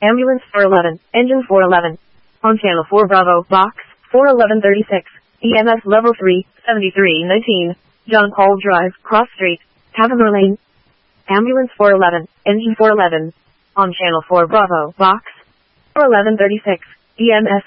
Ambulance 411, engine 411. On channel 4 Bravo, box 41136. EMS level 3, 7319. John Paul Drive, Cross Street, Taverner Lane. Ambulance 411, engine 411. On channel 4 Bravo, box 41136. EMS